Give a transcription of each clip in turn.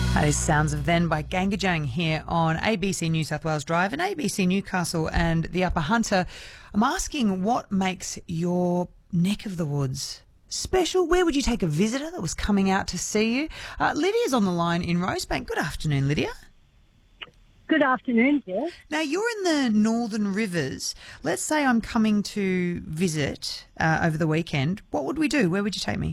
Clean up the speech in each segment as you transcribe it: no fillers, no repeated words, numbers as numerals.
That is Sounds of Then by Gangajang here on ABC New South Wales Drive and ABC Newcastle and the Upper Hunter. I'm asking what makes your neck of the woods special? Where would you take a visitor that was coming out to see you? Lydia's on the line in Rosebank. Good afternoon, Lydia. Good afternoon, Jess. Now, you're in the Northern Rivers. Let's say I'm coming to visit over the weekend. What would we do? Where would you take me?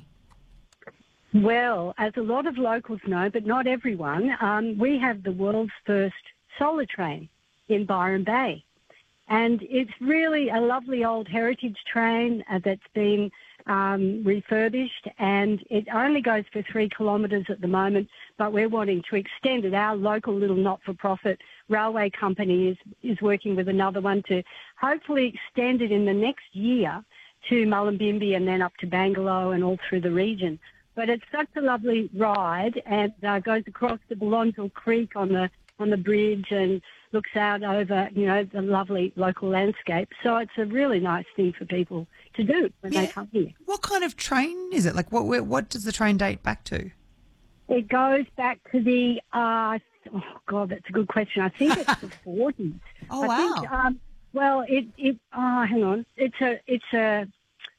Well, as a lot of locals know, but not everyone, we have the world's first solar train in Byron Bay. And it's really a lovely old heritage train that's been refurbished, and it only goes for 3 kilometres at the moment, but we're wanting to extend it. Our local little not-for-profit railway company is working with another one to hopefully extend it in the next year to Mullumbimby and then up to Bangalow and all through the region. But it's such a lovely ride, and goes across the Belonville Creek on the bridge and looks out over, the lovely local landscape. So it's a really nice thing for people to do when they come here. What kind of train is it? Like, what does the train date back to? It goes back to the, that's a good question. I think it's the 40s. Oh, I wow. Think, hang on. It's a...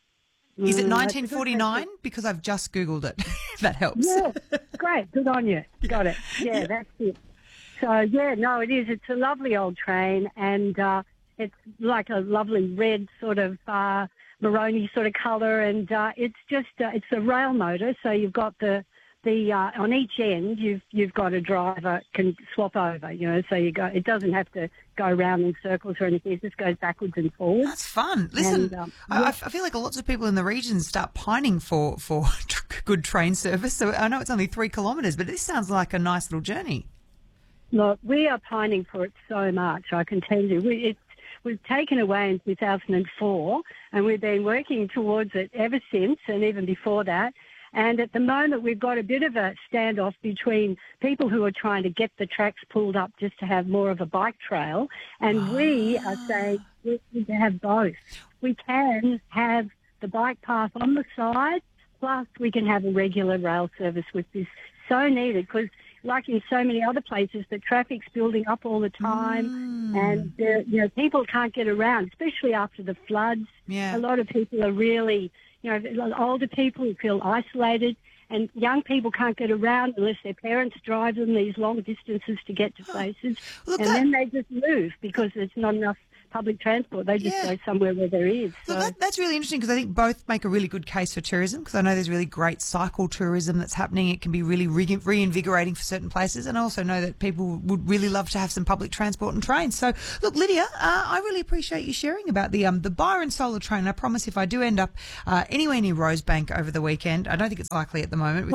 Is it 1949? Because I've just Googled it. That helps. Yeah, great. Good on you. Got it. Yeah, that's it. So, it is. It's a lovely old train, and it's like a lovely red sort of maroony sort of colour, and it's just it's a rail motor. So you've got the on each end you've got a driver can swap over. So it doesn't have to go around in circles or anything. It just goes backwards and forwards. That's fun. Listen, I feel like lots of people in the region start pining for good train service. So I know it's only 3 kilometres, but this sounds like a nice little journey. Look, we are pining for it so much, I can tell you. We've taken away in 2004, and we've been working towards it ever since, and even before that. And at the moment, we've got a bit of a standoff between people who are trying to get the tracks pulled up just to have more of a bike trail, and we are saying we need to have both. We can have the bike path on the side, plus we can have a regular rail service, which is so needed because, like in so many other places, the traffic's building up all the time, and people can't get around, especially after the floods. Yeah. A lot of people are really, older people who feel isolated, and young people can't get around unless their parents drive them these long distances to get to places, then they just move because there's not enough public transport. They just go somewhere where there is. So. That's really interesting because I think both make a really good case for tourism, because I know there's really great cycle tourism that's happening. It can be really reinvigorating for certain places, and I also know that people would really love to have some public transport and trains. So, look, Lydia, I really appreciate you sharing about the Byron Solar Train. I promise if I do end up anywhere near Rosebank over the weekend, I don't think it's likely at the moment.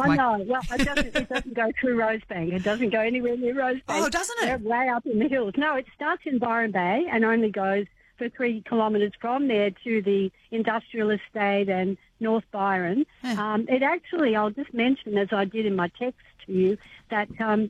It doesn't go through Rosebank. It doesn't go anywhere near Rosebank. Oh, doesn't it? They're way up in the hills. No, it starts in Byron Bay and only goes for 3 kilometres from there to the industrial estate and North Byron. Yeah. It actually, I'll just mention, as I did in my text to you, that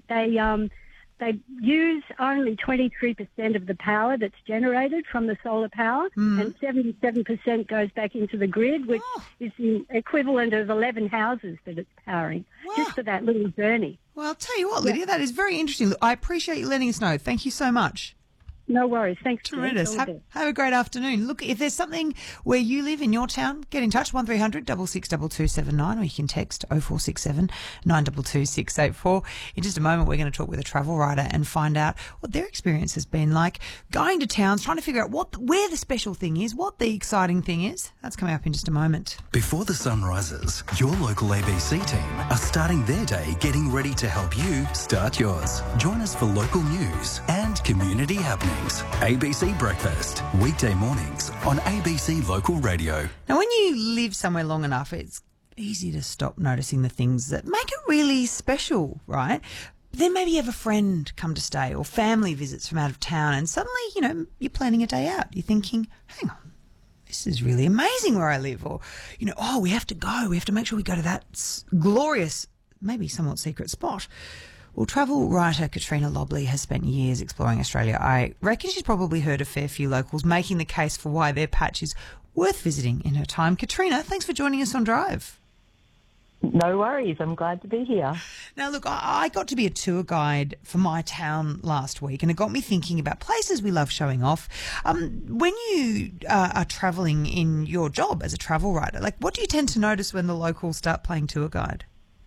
they use only 23% of the power that's generated from the solar power, and 77% goes back into the grid, which is the equivalent of 11 houses that it's powering, just for that little journey. Well, I'll tell you what, Lydia, that is very interesting. Look, I appreciate you letting us know. Thank you so much. No worries. Thanks. Tremendous. Have a great afternoon. Look, if there's something where you live in your town, get in touch, 1300 662279, or you can text 0467 922 684. In just a moment, we're going to talk with a travel writer and find out what their experience has been like going to towns, trying to figure out where the special thing is, what the exciting thing is. That's coming up in just a moment. Before the sun rises, your local ABC team are starting their day getting ready to help you start yours. Join us for local news and community happenings. ABC Breakfast, weekday mornings on ABC Local Radio. Now, when you live somewhere long enough, it's easy to stop noticing the things that make it really special, right? Then maybe you have a friend come to stay or family visits from out of town, and suddenly, you're planning a day out. You're thinking, hang on, this is really amazing where I live. Or, we have to go. We have to make sure we go to that glorious, maybe somewhat secret spot. Well, travel writer Katrina Lobley has spent years exploring Australia. I reckon she's probably heard a fair few locals making the case for why their patch is worth visiting in her time. Katrina, thanks for joining us on Drive. No worries. I'm glad to be here. Now, look, I got to be a tour guide for my town last week, and it got me thinking about places we love showing off. When you are travelling in your job as a travel writer, like, what do you tend to notice when the locals start playing tour guide?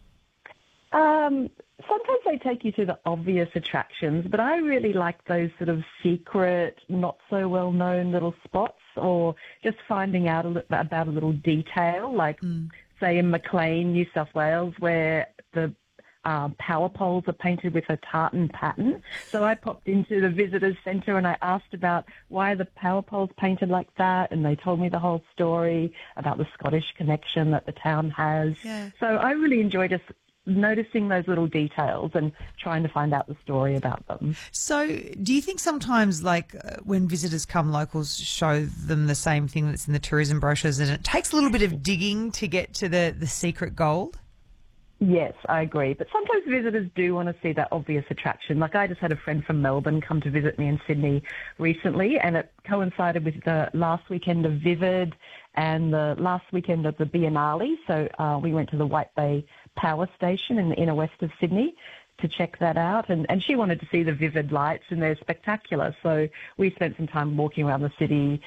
Sometimes they take you to the obvious attractions, but I really like those sort of secret, not so well known little spots, or just finding out about a little detail, like say in Maclean, New South Wales, where the power poles are painted with a tartan pattern. So I popped into the visitors centre and I asked about why are the power poles painted like that, and they told me the whole story about the Scottish connection that the town has. Yeah. So I really enjoy just noticing those little details and trying to find out the story about them. So do you think sometimes, like, when visitors come, locals show them the same thing that's in the tourism brochures, and it takes a little bit of digging to get to the secret gold? Yes, I agree. But sometimes visitors do want to see that obvious attraction. Like, I just had a friend from Melbourne come to visit me in Sydney recently, and it coincided with the last weekend of Vivid and the last weekend of the Biennale. So we went to the White Bay Power Station in the inner west of Sydney to check that out. And she wanted to see the Vivid lights, and they're spectacular. So we spent some time walking around the city,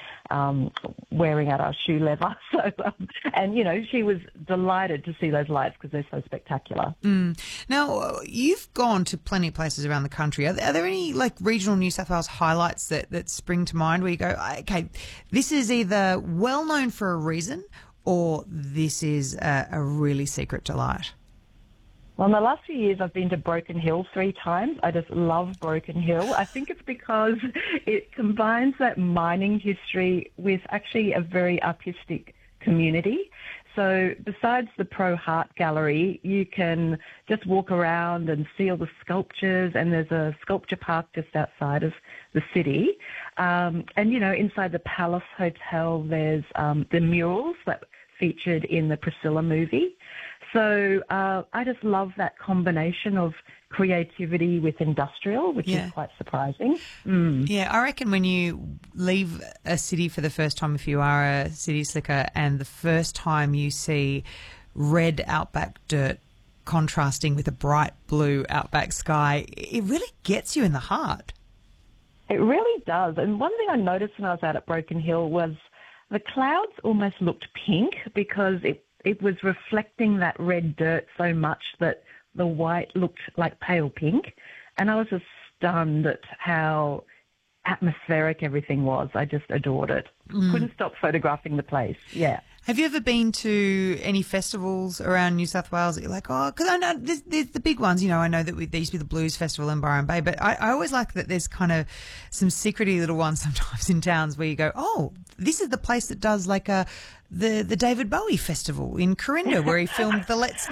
wearing out our shoe leather. So, and, you know, she was delighted to see those lights because they're so spectacular. Now, you've gone to plenty of places around the country. Are there any, like, regional New South Wales highlights that spring to mind where you go, okay, this is either well known for a reason or this is a really secret delight? Well, in the last few years, I've been to Broken Hill 3 times. I just love Broken Hill. I think it's because it combines that mining history with actually a very artistic community. So besides the Pro Heart Gallery, you can just walk around and see all the sculptures, and there's a sculpture park just outside of the city. And, you know, inside the Palace Hotel, there's the murals that featured in the Priscilla movie. So I just love that combination of creativity with industrial, which is quite surprising. Yeah, I reckon when you leave a city for the first time, if you are a city slicker, and the first time you see red outback dirt contrasting with a bright blue outback sky, it really gets you in the heart. It really does. And one thing I noticed when I was out at Broken Hill was the clouds almost looked pink because it was reflecting that red dirt so much that the white looked like pale pink. And I was just stunned at how atmospheric everything was. I just adored it. Couldn't stop photographing the place. Yeah. Have you ever been to any festivals around New South Wales that you're like, oh, because I know there's the big ones, you know, I know that there used to be the Blues Festival in Byron Bay, but I always like that there's kind of some secrety little ones sometimes in towns where you go, oh, this is the place that does like the David Bowie Festival in Corinda where he filmed the Let's